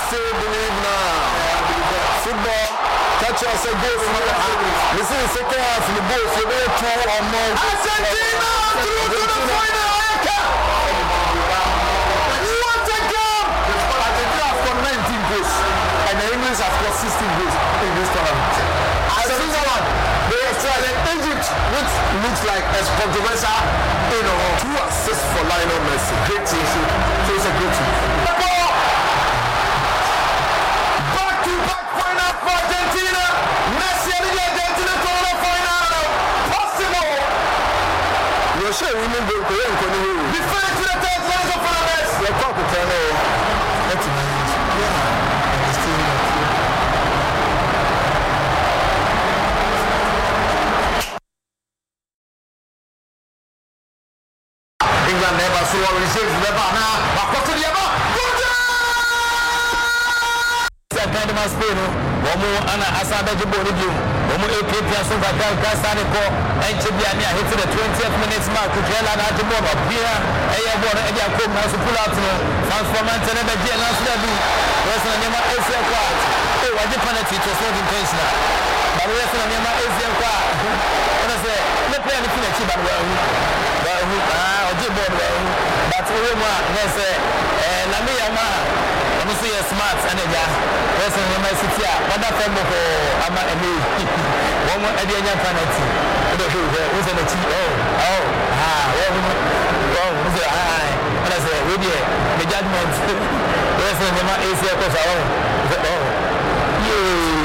still believe now. Football, catch us a goal from this is the second half in the boat, so they're 2 or more. Argentina through to the final. What a game! Argentina have got 19 goals, and the English have got 16 goals in this tournament. Switzerland, they tried Egypt, which looks like as controversial, 2 assists for Lionel Messi. Great team, so it's a good team. Back-to-back final for Argentina. Messi and the Argentina to the final. Possible. You're sure we need to go in. Defend to the third line of finals. You're talking to me. That's nice. England never saw a receive never now. Back to the other. Academy Spain, Womo Anna Asada Jibonidium, Womo APP Sumaka Casanico, and Chibiania hit the 20th minutes mark to Kela Najibon of Pia, Ayabon, and Yakum has to pull out transformant and the General Slavi. Western Nema Asia Quad. Oh, I did penalty to sort intentional. But Western Nema Asia Quad. What I say, let me finish it, but but yes, Lamia. I'm saying smart and a guy. Yes, and my city, what that time of Ama and me. One more at the end penalty. Who's in the tea? Who's the high? And I say, with you, the judgment. Yes, and my AC of course. You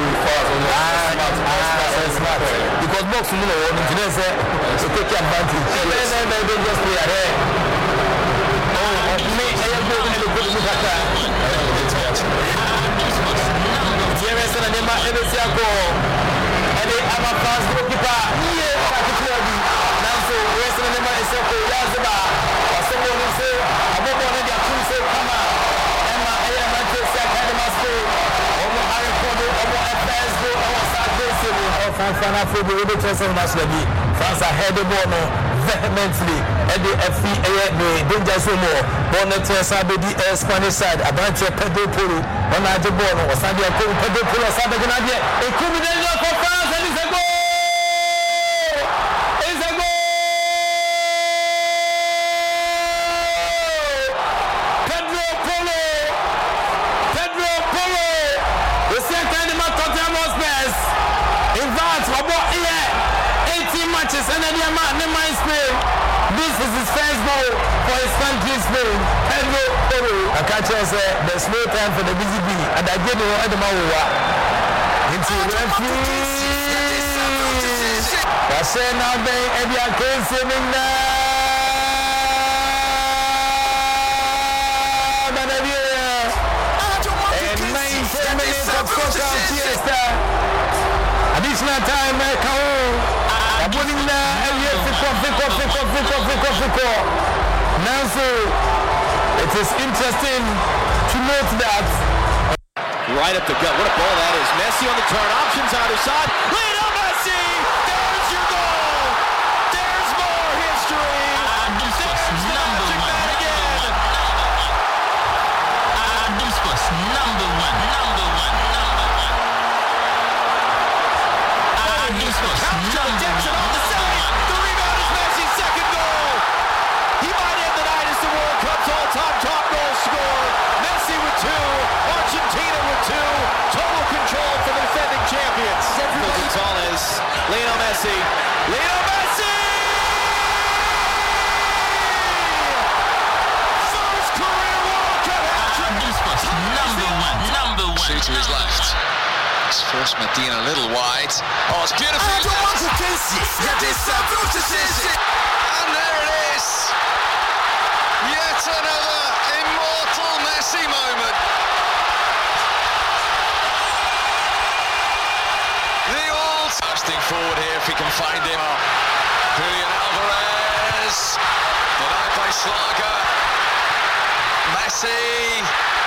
smart. Because box, you know, when say, to take advantage. They just play ahead. Me, I am going to put it back. Jeremy and Emma Ebesiako, and they are my fast goalkeeper. Yes, particularly. Now, so Western and Emma Esako, Yazaba, or someone who say, I'm not going to get two say, come on. Emma, I am not just a kind of master. Omo Arifodo, Omo FSO, Omo Saturday, or Fanfana for the Rebel Chelsea Maslabi. France ahead the ball vehemently. And the FA, the danger so more. Bonnet Sabedi Spanish side, Abante Pedro Polo, on the ball, or Sadia Pedro Polo, Sabaganadia, a criminal for France, and it's a goal! It's a goal! Pedro Polo, the second man Tottenham Hotspur. In fact, about 18 matches, and then the man in Spain. This is his first goal for his country, Spain. Pedro Polo. I catch us there's no time for the busy bee, and I get the other Mawa into referee. I say now, they are crazy in there. And 19 minutes of soccer fiesta. Additional time, now, so it is interesting to note that right up the gut. What a ball that is. Messi on the turn, options on his side. Lionel Messi! There's your goal! There's more history! There's the magic man again! Number one. Redemption on the save. The rebound is Messi's second goal. He might end the night as the World Cup's all-time top goal scorer. Messi with 2, Argentina with 2. Total control for the defending champions. Gonzalez, Lionel Messi. First career World Cup hat-trick. Number one. Shoot to his left. It's forced Medina a little wide. Oh, it's beautiful. And there it is. Yet another immortal Messi moment. The all casting forward here if he can find him. Julian Alvarez. Denied by Slager. Messi.